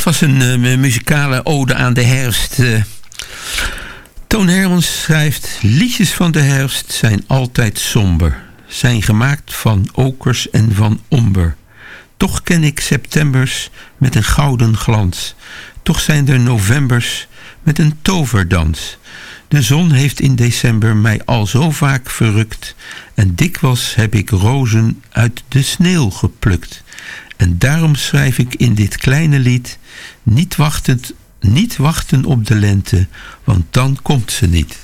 was een muzikale ode aan de herfst. Toon Hermans schrijft: liedjes van de herfst zijn altijd somber. Zijn gemaakt van okers en van omber. Toch ken ik septembers met een gouden glans. Toch zijn er novembers met een toverdans. De zon heeft in december mij al zo vaak verrukt. En dikwijls heb ik rozen uit de sneeuw geplukt. En daarom schrijf ik in dit kleine lied: niet wachten op de lente, want dan komt ze niet.